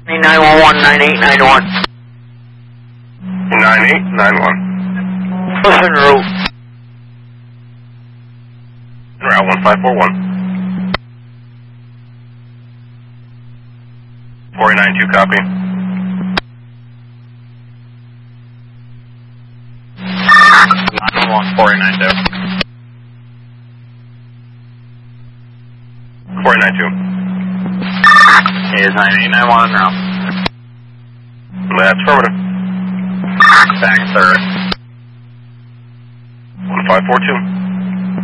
911, 9891. 9891. Listen, route. Route 1541. 492, copy. 911, 492. 492. Is 9891 route. That's affirmative. Back third. 1542.